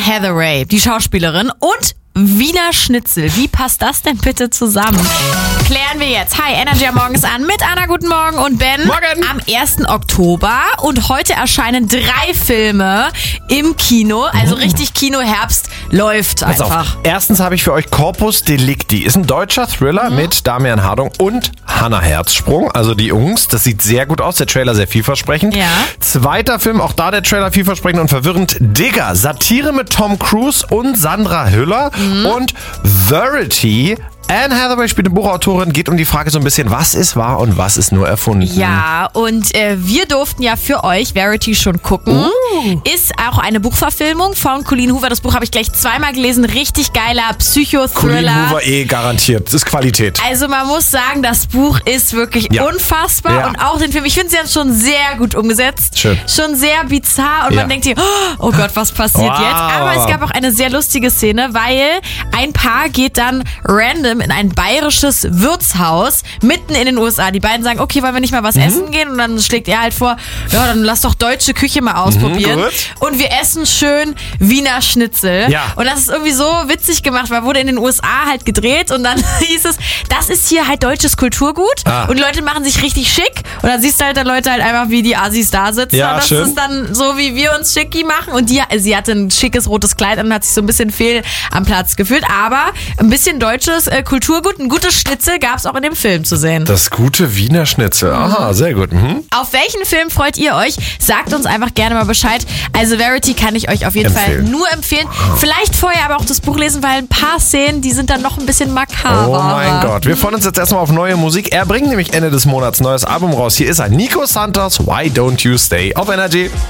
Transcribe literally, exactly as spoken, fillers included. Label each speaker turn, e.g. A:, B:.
A: Hathaway, die Schauspielerin, und Wiener Schnitzel. Wie passt das denn bitte zusammen? Klären wir jetzt. Hi, Energy morgens an mit Anna, guten Morgen, und Ben.
B: Morgen.
A: Am ersten Oktober, und heute erscheinen drei Filme im Kino. Also richtig Kinoherbst läuft
B: Pass
A: einfach.
B: auf. Erstens habe ich für euch Corpus Delicti. Ist ein deutscher Thriller mhm. mit Damian Hardung und Hannah Herzsprung. Also die Jungs. Das sieht sehr gut aus. Der Trailer sehr vielversprechend.
A: Ja.
B: Zweiter Film, auch da der Trailer vielversprechend und verwirrend. Digger. Satire mit Tom Cruise und Sandra Hüller. Mhm. Und Verity. Anne Hathaway spielt eine Buchautorin, geht um die Frage so ein bisschen, was ist wahr und was ist nur erfunden.
A: Ja, und äh, wir durften ja für euch Verity schon gucken. Uh. Ist auch eine Buchverfilmung von Colleen Hoover. Das Buch habe ich gleich zweimal gelesen. Richtig geiler Psychothriller.
B: Colleen Hoover eh garantiert. Das ist Qualität.
A: Also man muss sagen, das Buch ist wirklich ja. unfassbar. Ja. Und auch den Film, ich finde, sie haben es schon sehr gut umgesetzt.
B: Schön.
A: Schon sehr bizarr. Und
B: ja.
A: man denkt sich, oh Gott, was passiert
B: wow.
A: jetzt? Aber es gab auch eine sehr lustige Szene, weil ein Paar geht dann random in ein bayerisches Wirtshaus mitten in den U S A. Die beiden sagen, okay, wollen wir nicht mal was mhm. essen gehen? Und dann schlägt er halt vor, ja, dann lass doch deutsche Küche mal ausprobieren. Mhm, und wir essen schön Wiener Schnitzel.
B: Ja.
A: Und das ist irgendwie so witzig gemacht, weil wurde in den U S A halt gedreht und dann hieß es, das ist hier halt deutsches Kulturgut
B: ah.
A: und die Leute machen sich richtig schick und dann siehst du halt dann Leute halt einfach, wie die Assis da sitzen.
B: Ja,
A: und das
B: schön.
A: ist dann so, wie wir uns schicki machen. Und die, sie hatte ein schickes rotes Kleid an und hat sich so ein bisschen fehl am Platz gefühlt. Aber ein bisschen deutsches äh, Kulturgut, ein gutes Schnitzel gab es auch in dem Film zu sehen.
B: Das gute Wiener Schnitzel. Aha, sehr gut. Mhm.
A: Auf welchen Film freut ihr euch? Sagt uns einfach gerne mal Bescheid. Also Verity kann ich euch auf jeden
B: empfehlen.
A: Fall nur empfehlen. Vielleicht vorher aber auch das Buch lesen, weil ein paar Szenen, die sind dann noch ein bisschen makaber.
B: Oh mein Gott. Wir freuen uns jetzt erstmal auf neue Musik. Er bringt nämlich Ende des Monats ein neues Album raus. Hier ist er, Nico Santos, Why Don't You Stay auf Energy.